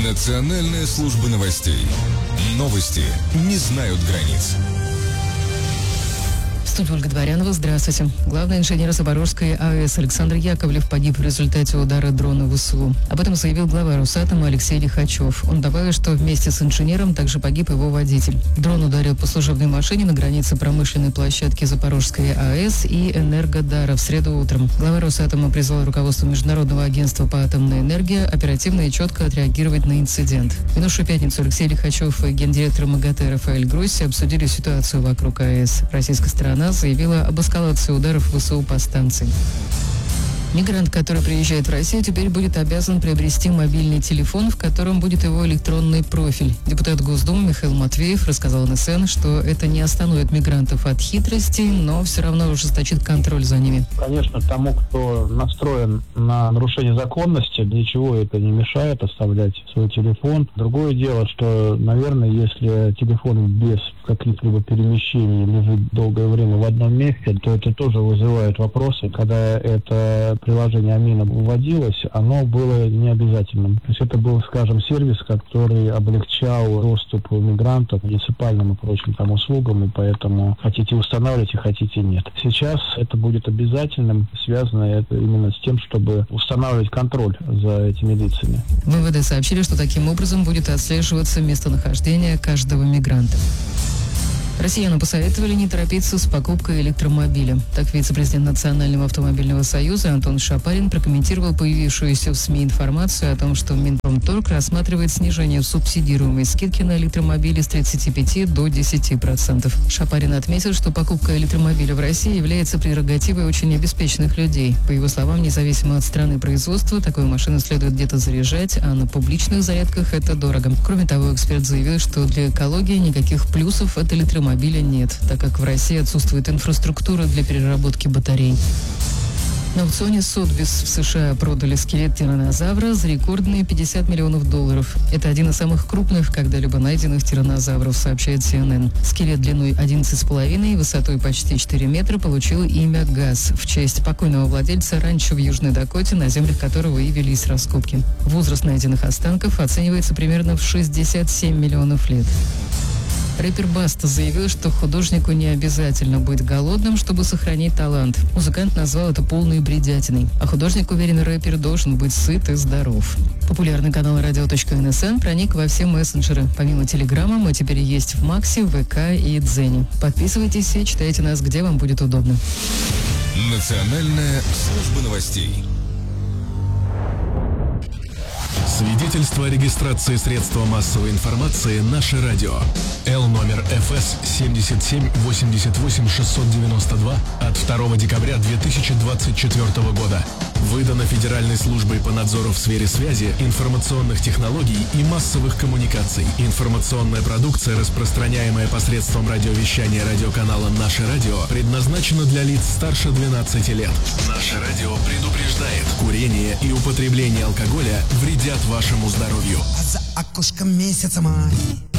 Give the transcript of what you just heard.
Национальная служба новостей. Новости не знают границ. В студии Ольга Дворянова. Здравствуйте. Главный инженер Запорожской АЭС Александр Яковлев погиб в результате удара дрона ВСУ. Об этом заявил глава Росатома Алексей Лихачев. Он добавил, что вместе с инженером также погиб его водитель. Дрон ударил по служебной машине на границе промышленной площадки Запорожской АЭС и Энергодара в среду утром. Глава Росатома призвал руководство Международного агентства по атомной энергии оперативно и четко отреагировать на инцидент. В минувшую пятницу Алексей Лихачев и гендиректор МАГАТЭ Рафаэль Гросси обсудили ситуацию вокруг АЭС. Российская сторона заявила об эскалации ударов ВСУ по станции. Мигрант, который приезжает в Россию, теперь будет обязан приобрести мобильный телефон, в котором будет его электронный профиль. Депутат Госдумы Михаил Матвеев рассказал НСН, что это не остановит мигрантов от хитростей, но все равно ужесточит контроль за ними. Конечно, тому, кто настроен на нарушение законности, ничего это не мешает оставлять свой телефон. Другое дело, что, наверное, если телефон без каких-либо перемещений лежит долгое время в одном месте, то это тоже вызывает вопросы. Когда это приложение Амина вводилось, оно было необязательным. То есть это был, скажем, сервис, который облегчал доступ мигрантов к муниципальным и прочим там услугам, и поэтому хотите устанавливайте, хотите нет. Сейчас это будет обязательным, связано это именно с тем, чтобы устанавливать контроль за этими лицами. В МВД сообщили, что таким образом будет отслеживаться местонахождение каждого мигранта. Россиянам посоветовали не торопиться с покупкой электромобиля. Так вице-президент Национального автомобильного союза Антон Шапарин прокомментировал появившуюся в СМИ информацию о том, что Минпромторг рассматривает снижение субсидируемой скидки на электромобили с 35 до 10%. Шапарин отметил, что покупка электромобиля в России является прерогативой очень обеспеченных людей. По его словам, независимо от страны производства, такую машину следует где-то заряжать, а на публичных зарядках это дорого. Кроме того, эксперт заявил, что для экологии никаких плюсов от электромобиля нет, так как в России отсутствует инфраструктура для переработки батарей. На аукционе Сотбис в США продали скелет тираннозавра за рекордные $50 миллионов. Это один из самых крупных когда-либо найденных тираннозавров, сообщает CNN. Скелет длиной 11,5 и высотой почти 4 метра получил имя Газ в честь покойного владельца ранчо в Южной Дакоте, на землях которого и велись раскопки. Возраст найденных останков оценивается примерно в 67 миллионов лет. Рэпер Баста заявил, что художнику не обязательно быть голодным, чтобы сохранить талант. Музыкант назвал это полной бредятиной. А художник, уверен, рэпер должен быть сыт и здоров. Популярный канал radio.nsn проник во все мессенджеры. Помимо Телеграма мы теперь есть в Максе, ВК и Дзене. Подписывайтесь и читайте нас, где вам будет удобно. Национальная служба новостей. Свидетельство о регистрации средства массовой информации «Наше радио». Л-номер ФС 7788692 от 2 декабря 2024 года. Выдано Федеральной службой по надзору в сфере связи, информационных технологий и массовых коммуникаций. Информационная продукция, распространяемая посредством радиовещания радиоканала «Наше радио», предназначена для лиц старше 12 лет. «Наше радио» предупреждает: курение и употребление алкоголя вредят вашему здоровью. А за окошком месяца май.